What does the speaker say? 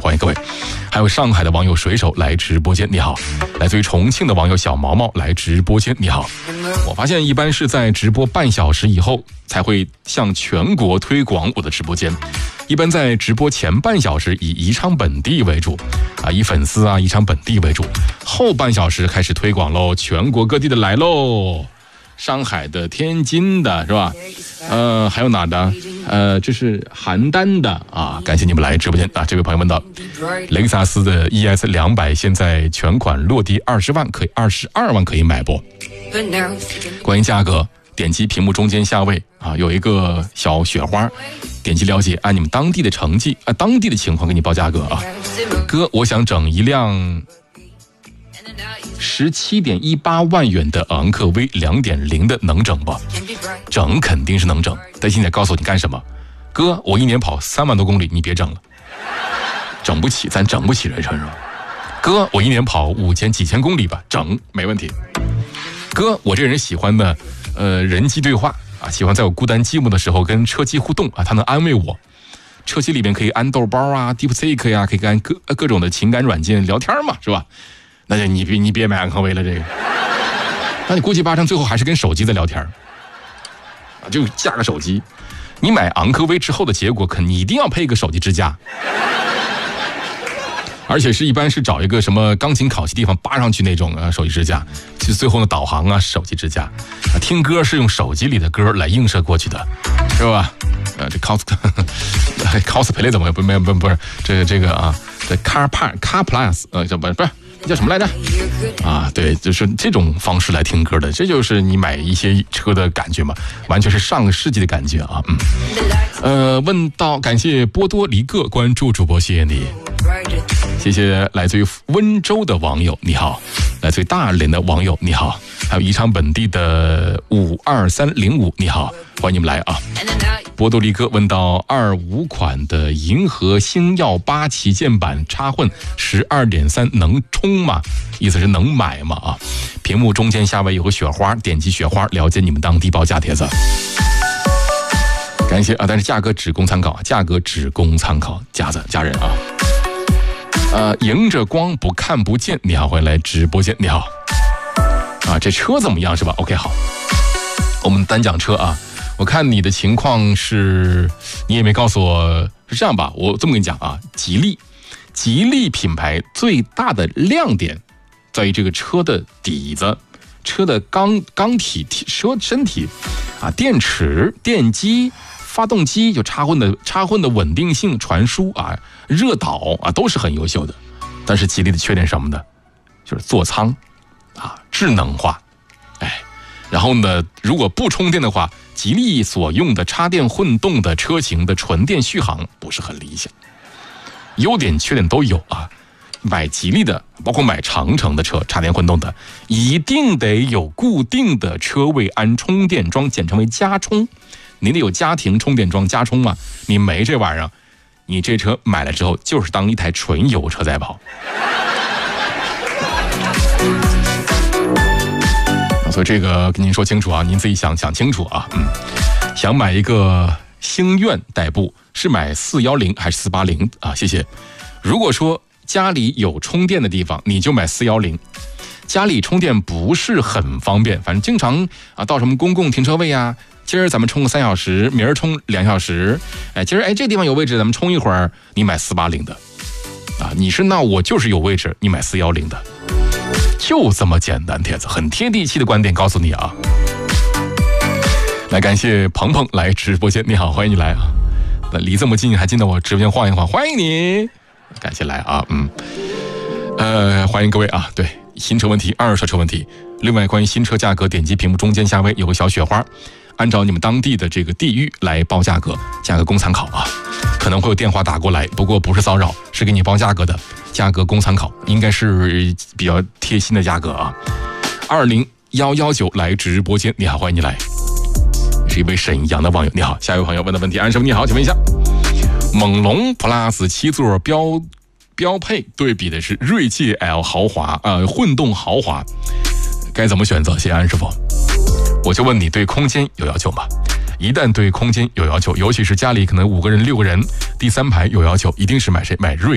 欢迎各位。还有上海的网友水手来直播间，你好。来自于重庆的网友小毛毛来直播间，你好。我发现一般是在直播半小时以后才会向全国推广我的直播间，一般在直播前半小时以宜昌本地为主以粉丝宜昌本地为主，后半小时开始推广喽，全国各地的来喽，上海的、天津的是吧？还有哪的？这是邯郸的感谢你们来直播间这位朋友问到，雷克萨斯的 ES200 现在全款落地20万，可以22万可以买不？关于价格，点击屏幕中间下位有一个小雪花，点击了解，按你们当地的成绩当地的情况给你报价格哥，我想整一辆17.18万元的昂科威 2.0 的能整不？整肯定是能整，但现在告诉你干什么？哥，我一年跑3万多公里，你别整了，整不起，咱整不起人生是吧？哥，我一年跑5000几千公里吧，整没问题。哥，我这人喜欢的人机对话喜欢在我孤单寂寞的时候跟车机互动他能安慰我。车机里面可以安豆包DeepSeek 呀，可以安各种的情感软件聊天嘛，是吧？那就你别买昂科威了，这个，那你估计8成最后还是跟手机在聊天就架个手机。你买昂科威之后的结果，你一定要配一个手机支架，而且是一般是找一个什么钢琴烤漆地方扒上去那种手机支架，其实最后的导航手机支架听歌是用手机里的歌来映射过去的，是吧？这 cosplay 怎么不是这个这 car plus 这不是叫什么来着对，就是这种方式来听歌的，这就是你买一些车的感觉嘛，完全是上个世纪的感觉问到，感谢波多黎各关注主播，谢谢你。谢谢来自于温州的网友你好，来自于大连的网友你好，还有宜昌本地的52305你好，欢迎你们来波多黎各问到25款的银河星耀8旗舰版插混 12.3 能充吗？意思是能买吗屏幕中间下位有个雪花，点击雪花了解你们当地报价帖子。感谢但是价格只供参考，价格只供参考，家人迎着光不看不见，你好，欢迎来直播间，你好这车怎么样是吧 ？OK 好，我们单讲车我看你的情况是，你也没告诉我，是这样吧？我这么跟你讲吉利品牌最大的亮点在于这个车的底子、车的钢体、车身体电池、电机、发动机就插混的稳定性、传输热导都是很优秀的。但是吉利的缺点是什么呢？就是座舱智能化，然后呢，如果不充电的话，吉利所用的插电混动的车型的纯电续航不是很理想，优点缺点都有买吉利的，包括买长城的车，插电混动的，一定得有固定的车位安充电桩，简称为加充。你得有家庭充电桩加充嘛，你没这玩意儿，你这车买了之后就是当一台纯油车在跑。所以这个跟您说清楚您自己想清楚想买一个星愿代步，是买410还是480谢谢。如果说家里有充电的地方，你就买410。家里充电不是很方便，反正经常到什么公共停车位今儿咱们充个3小时，明儿充2小时，今儿这地方有位置，咱们充一会儿，你买480的你是那我就是有位置，你买410的，就这么简单。帖子很贴地气的观点告诉你来，感谢鹏鹏来直播间，你好，欢迎你来离这么近还进到我直播间晃一晃，欢迎你，感谢来欢迎各位对，新车问题、二手车问题，另外关于新车价格，点击屏幕中间下位有个小雪花，按照你们当地的这个地域来报价格，价格供参考可能会有电话打过来，不过不是骚扰，是给你报价格的，价格供参考，应该是比较贴心的价格20119来直播间，你好，欢迎你来，是一位沈阳的网友，你好，下一位朋友问的问题，安师傅你好，请问一下，猛龙 Plus 7座标配对比的是锐界 L 豪华混动豪华，该怎么选择？谢谢安师傅。我就问你，对空间有要求吗？一旦对空间有要求，尤其是家里可能5个人6个人，第3排有要求，一定是买谁？买锐